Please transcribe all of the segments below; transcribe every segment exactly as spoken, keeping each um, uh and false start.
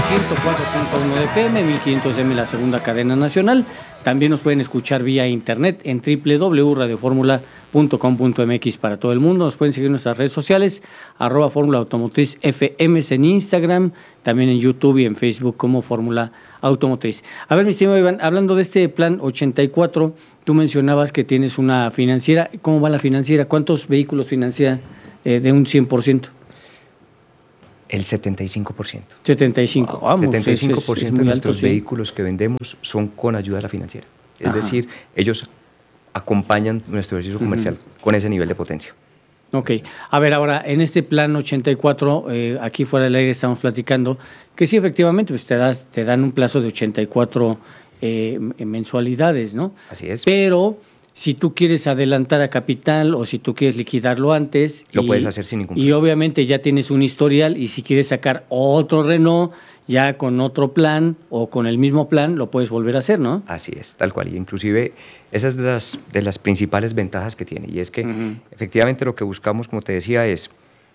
ciento cuatro punto uno de F M, mil quinientos M la segunda cadena nacional. También nos pueden escuchar vía internet en doble u doble u doble u punto radio fórmula punto com punto m x para todo el mundo. Nos pueden seguir en nuestras redes sociales, arroba Fórmula Automotriz F M en Instagram, también en YouTube y en Facebook como Fórmula Automotriz. A ver, mi estimado Iván, hablando de este plan ochenta y cuatro, tú mencionabas que tienes una financiera. ¿Cómo va la financiera? ¿Cuántos vehículos financia eh, de un cien por ciento? El setenta y cinco por ciento. setenta y cinco por ciento. Wow. Vamos, setenta y cinco por ciento es, es, es de nuestros alto, sí. vehículos que vendemos son con ayuda de la financiera. Es Ajá. decir, ellos acompañan nuestro ejercicio comercial uh-huh. con ese nivel de potencia. Ok. A ver, ahora, en este plan ochenta y cuatro, eh, aquí fuera del aire estamos platicando que sí, efectivamente, pues te, das, te dan un plazo de ochenta y cuatro eh, mensualidades, ¿no? Así es. Pero si tú quieres adelantar a capital o si tú quieres liquidarlo antes... Lo y, puedes hacer sin ningún problema. Y obviamente ya tienes un historial y si quieres sacar otro Renault ya con otro plan o con el mismo plan, lo puedes volver a hacer, ¿no? Así es, tal cual. Y inclusive esa es de las, de las principales ventajas que tiene. Y es que uh-huh. efectivamente lo que buscamos, como te decía, es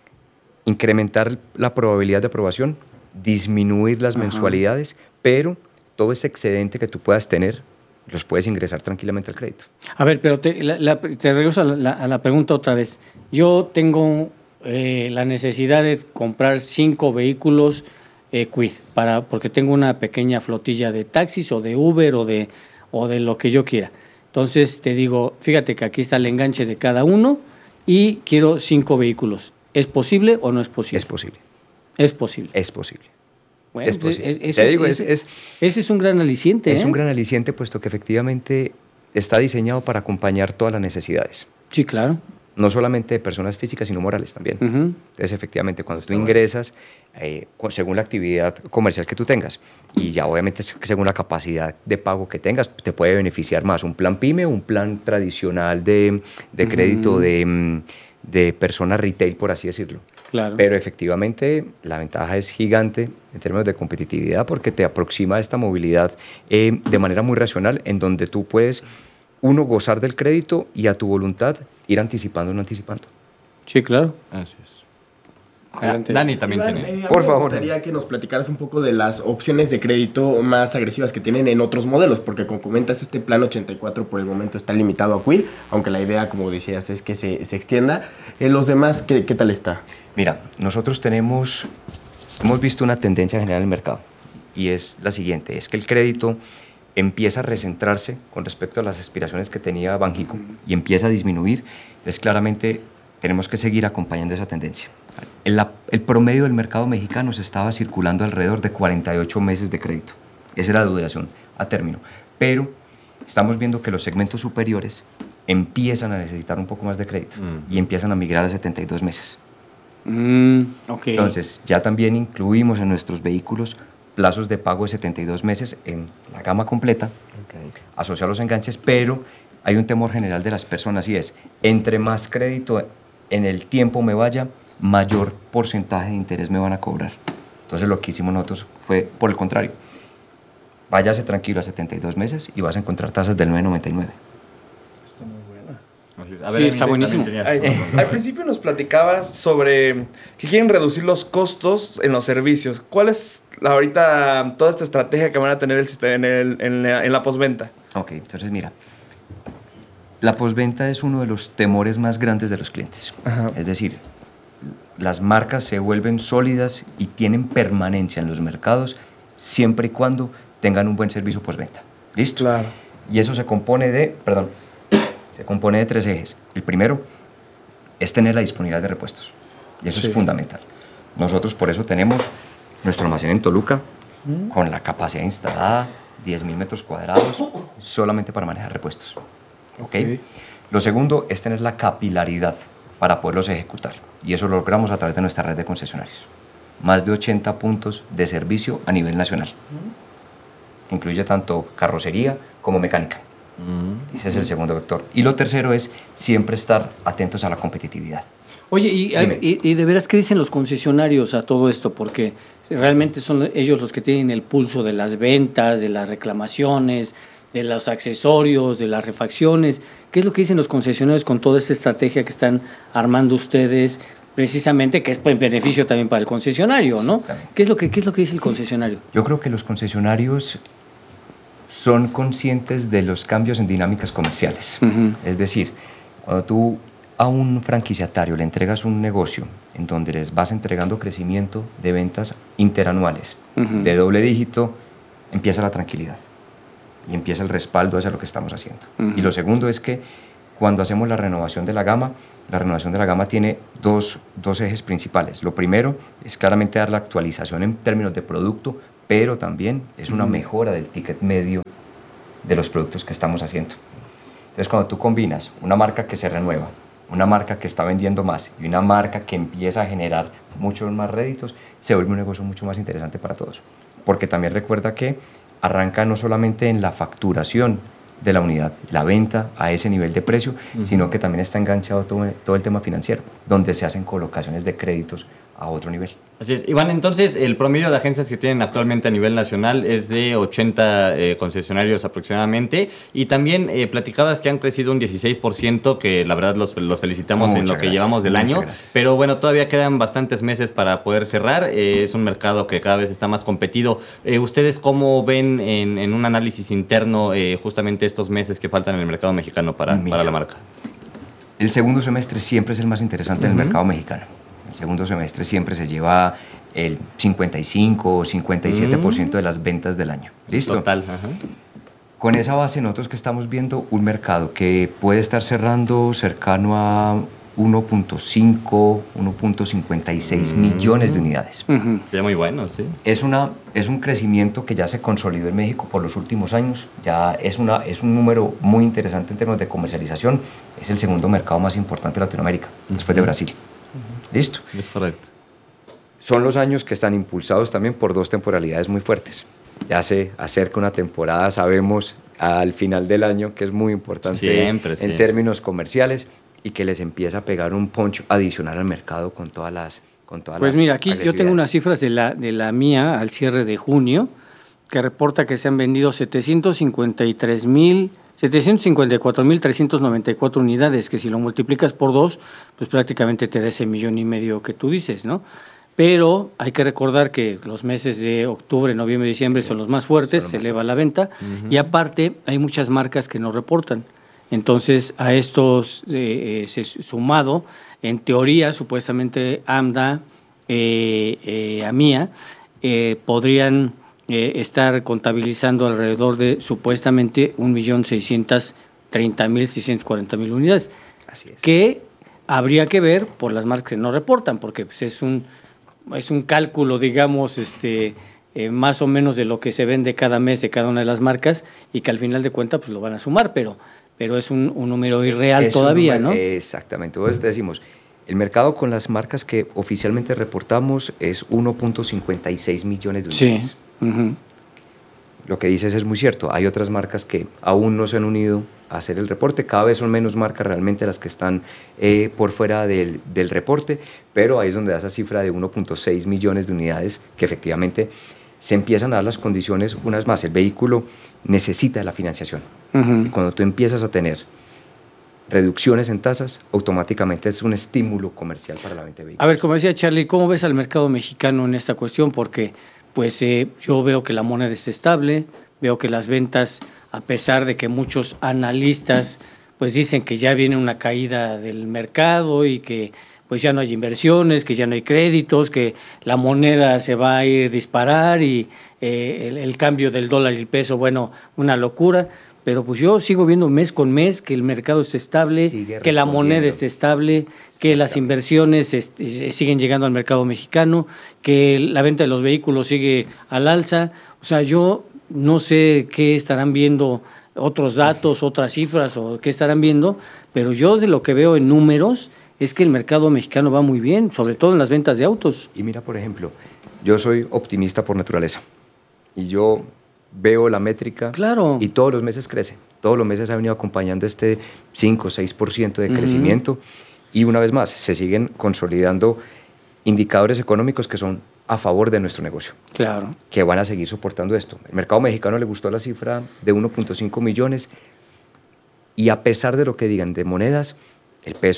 incrementar la probabilidad de aprobación, disminuir las uh-huh. mensualidades, pero todo ese excedente que tú puedas tener los puedes ingresar tranquilamente al crédito. A ver, pero te, la, la, te regreso a la, a la pregunta otra vez. Yo tengo eh, la necesidad de comprar cinco vehículos eh, Kwid, para, porque tengo una pequeña flotilla de taxis o de Uber o de, o de lo que yo quiera. Entonces te digo, fíjate que aquí está el enganche de cada uno y quiero cinco vehículos. ¿Es posible o no es posible? Es posible. Es posible. Es posible. Bueno, es posible. Es, Te digo, es, es, ese es un gran aliciente. Es ¿eh? un gran aliciente, puesto que efectivamente está diseñado para acompañar todas las necesidades. Sí, claro. No solamente de personas físicas, sino morales también. Uh-huh. Entonces, efectivamente, cuando está tú ingresas, eh, según la actividad comercial que tú tengas, y ya obviamente según la capacidad de pago que tengas, te puede beneficiar más un plan PYME o un plan tradicional de, de crédito uh-huh. de, de persona retail, por así decirlo. Claro. Pero efectivamente la ventaja es gigante en términos de competitividad porque te aproxima a esta movilidad eh, de manera muy racional en donde tú puedes, uno, gozar del crédito y a tu voluntad ir anticipando o no anticipando. Sí, claro. Así es. Adelante. Dani también Iván, tiene. Eh, Por favor. Me gustaría que nos platicaras un poco de las opciones de crédito más agresivas que tienen en otros modelos, porque como comentas, este plan ochenta y cuatro por el momento está limitado a Kwid, aunque la idea, como decías, es que se, se extienda. En los demás, ¿qué, qué tal está? Mira, nosotros tenemos, hemos visto una tendencia general en el mercado y es la siguiente, es que el crédito empieza a recentrarse con respecto a las aspiraciones que tenía Banxico y empieza a disminuir. Entonces, claramente, tenemos que seguir acompañando esa tendencia. El, la, el promedio del mercado mexicano se estaba circulando alrededor de cuarenta y ocho meses de crédito. Esa era la duración a término. Pero estamos viendo que los segmentos superiores empiezan a necesitar un poco más de crédito mm. y empiezan a migrar a setenta y dos meses. Mm, okay. Entonces, ya también incluimos en nuestros vehículos plazos de pago de setenta y dos meses en la gama completa, okay. asociado a los enganches, pero hay un temor general de las personas y es, entre más crédito en el tiempo me vaya, mayor porcentaje de interés me van a cobrar. Entonces lo que hicimos nosotros fue, por el contrario, váyase tranquilo a setenta y dos meses y vas a encontrar tasas del nueve noventa y nueve. Está muy buena. A ver, sí, está buenísimo. Ay, al principio nos platicabas sobre que quieren reducir los costos en los servicios. ¿Cuál es la, ahorita toda esta estrategia que van a tener el, en, el, en, la, en la postventa? Ok, entonces mira, la postventa es uno de los temores más grandes de los clientes. Ajá. Es decir, las marcas se vuelven sólidas y tienen permanencia en los mercados siempre y cuando tengan un buen servicio postventa. ¿Listo? Claro. Y eso se compone de, perdón, se compone de tres ejes. El primero es tener la disponibilidad de repuestos. Y eso sí. es fundamental. Nosotros por eso tenemos nuestro almacén en Toluca ¿Mm? con la capacidad instalada, diez mil metros cuadrados, solamente para manejar repuestos. ¿Okay? Okay. Lo segundo es tener la capilaridad para poderlos ejecutar. Y eso lo logramos a través de nuestra red de concesionarios. Más de ochenta puntos de servicio a nivel nacional. Que incluye tanto carrocería como mecánica. Mm. Ese es el segundo vector. Y lo tercero es siempre estar atentos a la competitividad. Oye, y, y, y de veras, ¿qué dicen los concesionarios a todo esto? Porque realmente son ellos los que tienen el pulso de las ventas, de las reclamaciones, de los accesorios, de las refacciones. ¿Qué es lo que dicen los concesionarios con toda esta estrategia que están armando ustedes precisamente que es en beneficio también para el concesionario, ¿no? ¿Qué es lo que, qué es lo que dice el concesionario? Yo creo que los concesionarios son conscientes de los cambios en dinámicas comerciales. Uh-huh. Es decir, cuando tú a un franquiciatario le entregas un negocio en donde les vas entregando crecimiento de ventas interanuales uh-huh. de doble dígito, empieza la tranquilidad y empieza el respaldo hacia lo que estamos haciendo. Uh-huh. Y lo segundo es que cuando hacemos la renovación de la gama, la renovación de la gama tiene dos, dos ejes principales. Lo primero es claramente dar la actualización en términos de producto, pero también es una mejora del ticket medio de los productos que estamos haciendo. Entonces, cuando tú combinas una marca que se renueva, una marca que está vendiendo más y una marca que empieza a generar muchos más réditos, se vuelve un negocio mucho más interesante para todos. Porque también recuerda que arranca no solamente en la facturación de la unidad, la venta a ese nivel de precio, uh-huh. sino que también está enganchado todo, todo el tema financiero, donde se hacen colocaciones de créditos a otro nivel. Así es. Iván, entonces el promedio de agencias que tienen actualmente a nivel nacional es de ochenta eh, concesionarios aproximadamente, y también eh, platicabas que han crecido un dieciséis por ciento, que la verdad los, los felicitamos muchas en lo que gracias, llevamos del año, gracias. Pero bueno, todavía quedan bastantes meses para poder cerrar, eh, es un mercado que cada vez está más competido. Eh, ¿Ustedes cómo ven en, en un análisis interno eh, justamente estos meses que faltan en el mercado mexicano para, para la marca? El segundo semestre siempre es el más interesante uh-huh. en el mercado mexicano. El segundo semestre siempre se lleva el cincuenta y cinco o cincuenta y siete por ciento mm. de las ventas del año. ¿Listo? Total. Ajá. Con esa base nosotros que estamos viendo un mercado que puede estar cerrando cercano a uno punto cinco, uno punto cincuenta y seis mm. millones de unidades. Uh-huh. Sería muy bueno, sí. Es, una, es un crecimiento que ya se consolidó en México por los últimos años. Ya es, una, es un número muy interesante en términos de comercialización. Es el segundo mercado más importante de Latinoamérica, uh-huh. después de Brasil. Uh-huh. ¿Listo? Es correcto. Son los años que están impulsados también por dos temporalidades muy fuertes. Ya se acerca una temporada, sabemos, al final del año, que es muy importante siempre, en siempre. términos comerciales, y que les empieza a pegar un punch adicional al mercado con todas las con todas Pues las mira, aquí yo tengo unas cifras de la, de la mía al cierre de junio, que reporta que se han vendido setecientos cincuenta y tres mil, setecientos cincuenta y cuatro mil trescientas noventa y cuatro unidades, que si lo multiplicas por dos, pues prácticamente te da ese millón y medio que tú dices, ¿no? Pero hay que recordar que los meses de octubre, noviembre y diciembre son los más fuertes, se eleva la venta, uh-huh. y aparte hay muchas marcas que no reportan. Entonces, a estos eh, eh, sumado, en teoría, supuestamente AMDA, eh, eh, AMIA, eh, podrían eh, estar contabilizando alrededor de supuestamente un millón seiscientos treinta mil seiscientos cuarenta mil unidades. Así es. Que habría que ver por las marcas que no reportan, porque pues, es un es un cálculo, digamos, este eh, más o menos de lo que se vende cada mes de cada una de las marcas, y que al final de cuentas pues lo van a sumar, pero pero es un, un número irreal es todavía, número, ¿no? Exactamente. Entonces decimos, el mercado con las marcas que oficialmente reportamos es uno punto cincuenta y seis millones de unidades. Sí. Uh-huh. Lo que dices es muy cierto. Hay otras marcas que aún no se han unido a hacer el reporte. Cada vez son menos marcas realmente las que están eh, por fuera del, del reporte, pero ahí es donde da esa cifra de uno punto seis millones de unidades que efectivamente se empiezan a dar las condiciones. Una vez más, el vehículo necesita de la financiación. Uh-huh. Y cuando tú empiezas a tener reducciones en tasas, automáticamente es un estímulo comercial para la venta de vehículos. A ver, como decía Charlie, ¿cómo ves al mercado mexicano en esta cuestión? Porque pues eh, yo veo que la moneda está estable, veo que las ventas, a pesar de que muchos analistas pues dicen que ya viene una caída del mercado y que pues ya no hay inversiones, que ya no hay créditos, que la moneda se va a ir a disparar y eh, el, el cambio del dólar y el peso, bueno, una locura. Pero pues yo sigo viendo mes con mes que el mercado está estable, que la moneda está estable, que las inversiones este, siguen llegando al mercado mexicano, que la venta de los vehículos sigue al alza. O sea, yo no sé qué estarán viendo otros datos, otras cifras o qué estarán viendo, pero yo de lo que veo en números es que el mercado mexicano va muy bien, sobre todo en las ventas de autos. Y mira, por ejemplo, yo soy optimista por naturaleza y yo veo la métrica, claro, y todos los meses crece. Todos los meses ha venido acompañando este cinco o seis por ciento de crecimiento, uh-huh. y una vez más se siguen consolidando indicadores económicos que son a favor de nuestro negocio, claro, que van a seguir soportando esto. El mercado mexicano le gustó la cifra de uno punto cinco millones, y a pesar de lo que digan de monedas, el peso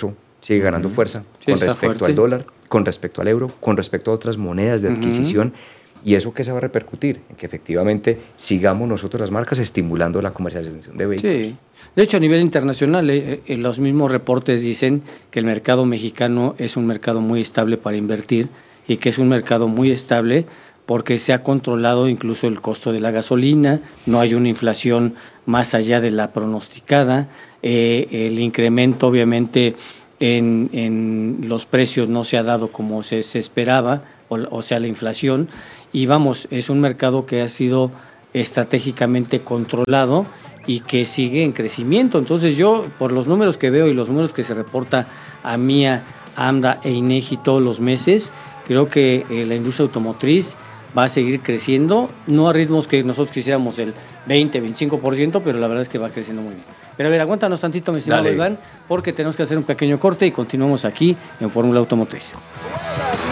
sigue ganando fuerza Sí, con está respecto fuerte. al dólar, con respecto al euro, con respecto a otras monedas de adquisición. ¿Y eso qué se va a repercutir? En que efectivamente sigamos nosotros las marcas estimulando la comercialización de vehículos. Sí. De hecho, a nivel internacional, eh, eh, los mismos reportes dicen que el mercado mexicano es un mercado muy estable para invertir y que es un mercado muy estable porque se ha controlado incluso el costo de la gasolina, no hay una inflación más allá de la pronosticada, eh, el incremento obviamente en, en los precios no se ha dado como se, se esperaba, o, o sea, la inflación, y vamos, es un mercado que ha sido estratégicamente controlado y que sigue en crecimiento. Entonces yo, por los números que veo y los números que se reporta a MIA, AMDA e INEGI todos los meses, creo que eh, la industria automotriz va a seguir creciendo, no a ritmos que nosotros quisiéramos el veinte, veinticinco por ciento, pero la verdad es que va creciendo muy bien. Pero a ver, aguántanos tantito, mi estimado Dale. Iván, porque tenemos que hacer un pequeño corte y continuamos aquí en Fórmula Automotriz.